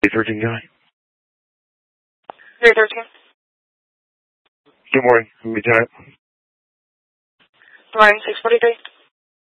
13 guy. 313. Good morning, Lieutenant. Line 643.